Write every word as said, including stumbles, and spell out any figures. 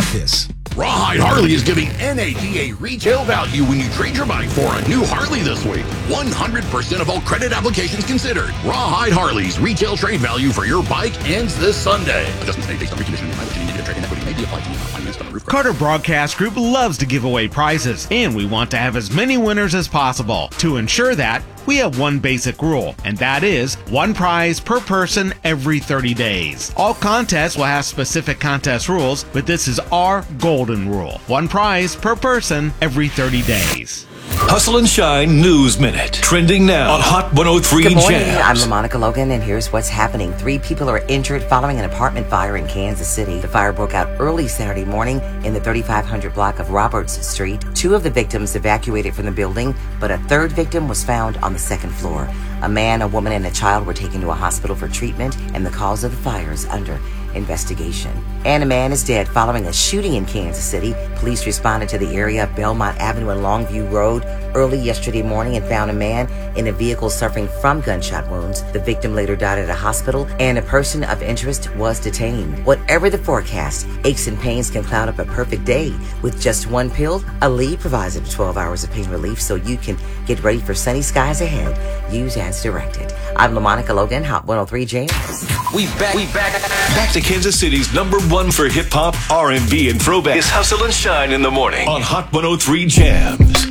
this. Rawhide Harley is giving N A D A retail value when you trade your bike for a new Harley this week. one hundred percent of all credit applications considered. Rawhide Harley's retail trade value for your bike ends this Sunday. Adjustments made based on reconditioning and mileage and indicative trade-in equity may be applied to new financed on a roof. Carter Broadcast Group loves to give away prizes, and we want to have as many winners as possible. To ensure that, we have one basic rule, and that is one prize per person every thirty days. All contests will have specific contest rules, but this is our golden rule. One prize per person every thirty days. Hustle and Shine News Minute. Trending now on Hot one oh three Good morning, Jams. I'm LaMonica Logan, and here's what's happening. Three people are injured following an apartment fire in Kansas City. The fire broke out early Saturday morning in the thirty-five hundred block of Roberts Street. Two of the victims evacuated from the building, but a third victim was found on the second floor. A man, a woman, and a child were taken to a hospital for treatment, and the cause of the fire is under investigation. And a man is dead following a shooting in Kansas City. Police responded to the area of Belmont Avenue and Longview Road early yesterday morning and found a man in a vehicle suffering from gunshot wounds. The victim later died at a hospital, and a person of interest was detained. Whatever the forecast, aches and pains can cloud up a perfect day. With just one pill, Aleve provides up to twelve hours of pain relief so you can get ready for sunny skies ahead. Use as directed. I'm LaMonica Logan, Hot one oh three Jams. We back, we back, back to Kansas City's number one for hip hop, R and B, and throwback. It's Hustle and Shine in the morning on Hot one oh three Jams.